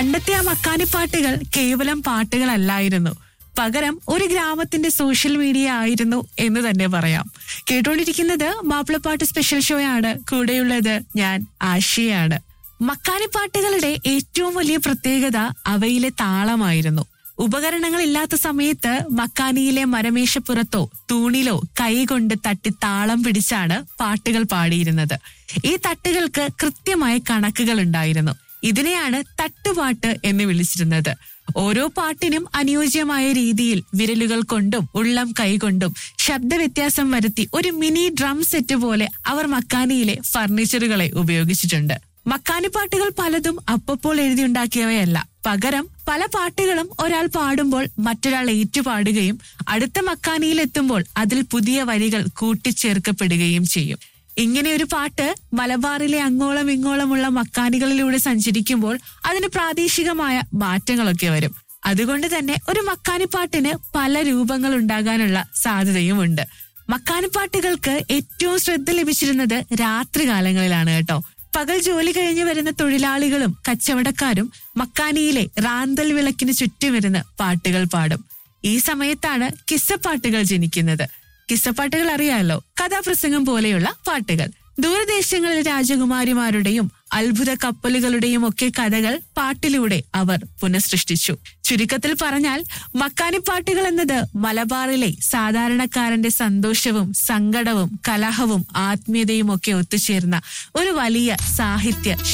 പണ്ടത്തെ ആ മക്കാനിപ്പാട്ടുകൾ കേവലം പാട്ടുകളല്ലായിരുന്നു, പകരം ഒരു ഗ്രാമത്തിന്റെ സോഷ്യൽ മീഡിയ ആയിരുന്നു എന്ന് തന്നെ പറയാം. കേട്ടുകൊണ്ടിരിക്കുന്നത് മാപ്പിളപ്പാട്ട് സ്പെഷ്യൽ ഷോയാണ്. കൂടെയുള്ളത് ഞാൻ ആഷിയാണ്. മക്കാനിപ്പാട്ടുകളുടെ ഏറ്റവും വലിയ പ്രത്യേകത അവയിലെ താളമായിരുന്നു. ഉപകരണങ്ങളില്ലാത്ത സമയത്ത് മക്കാനിയിലെ മരമേശപ്പുറത്തോ തൂണിലോ കൈകൊണ്ട് തട്ടി താളം പിടിച്ചാണ് പാട്ടുകൾ പാടിയിരുന്നത്. ഈ തട്ടുകൾക്ക് കൃത്യമായ കണക്കുകൾ ഉണ്ടായിരുന്നു. ഇതിനെയാണ് തട്ടുപാട്ട് എന്ന് വിളിച്ചിരുന്നത്. ഓരോ പാട്ടിനും അനുയോജ്യമായ രീതിയിൽ വിരലുകൾ കൊണ്ടും ഉള്ളം കൈകൊണ്ടും ശബ്ദവ്യത്യാസം വരുത്തി ഒരു മിനി ഡ്രം സെറ്റ് പോലെ അവർ മക്കാനിയിലെ ഫർണിച്ചറുകളെ ഉപയോഗിച്ചിട്ടുണ്ട്. മക്കാനിപ്പാട്ടുകൾ പലതും അപ്പപ്പോൾ എഴുതിയുണ്ടാക്കിയവയല്ല, പകരം പല പാട്ടുകളും ഒരാൾ പാടുമ്പോൾ മറ്റൊരാൾ ഏറ്റുപാടുകയും അടുത്ത മക്കാനിയിൽ എത്തുമ്പോൾ അതിൽ പുതിയ വരികൾ കൂട്ടിച്ചേർക്കപ്പെടുകയും ചെയ്യും. ഇങ്ങനെ ഒരു പാട്ട് മലബാറിലെ അങ്ങോളം ഇങ്ങോളമുള്ള മക്കാനികളിലൂടെ സഞ്ചരിക്കുമ്പോൾ അതിന് പ്രാദേശികമായ മാറ്റങ്ങളൊക്കെ വരും. അതുകൊണ്ട് തന്നെ ഒരു മക്കാനിപ്പാട്ടിന് പല രൂപങ്ങൾ ഉണ്ടാകാനുള്ള സാധ്യതയുമുണ്ട്. മക്കാനിപ്പാട്ടുകൾക്ക് ഏറ്റവും ശ്രദ്ധ ലഭിച്ചിരുന്നത് രാത്രികാലങ്ങളിലാണ് കേട്ടോ. പകൽ ജോലി കഴിഞ്ഞു വരുന്ന തൊഴിലാളികളും കച്ചവടക്കാരും മക്കാനിയിലെ റാന്തൽ വിളക്കിന് ചുറ്റുമിരുന്ന് പാട്ടുകൾ പാടും. ഈ സമയത്താണ് കിസ്സപ്പാട്ടുകൾ ജനിക്കുന്നത്. കിസ്സപ്പാട്ടുകൾ അറിയാമല്ലോ, കഥാപ്രസംഗം പോലെയുള്ള പാട്ടുകൾ. ദൂരദേശങ്ങളിലെ രാജകുമാരിമാരുടെയും അത്ഭുത കപ്പലുകളുടെയും ഒക്കെ കഥകൾ പാട്ടിലൂടെ അവർ പുനഃസൃഷ്ടിച്ചു. ചുരുക്കത്തിൽ പറഞ്ഞാൽ മക്കാനിപ്പാട്ടുകൾ എന്നത് മലബാറിലെ സാധാരണക്കാരന്റെ സന്തോഷവും സങ്കടവും കലഹവും ആത്മീയതയും ഒക്കെ ഒത്തുചേർന്ന ഒരു വലിയ സാഹിത്യ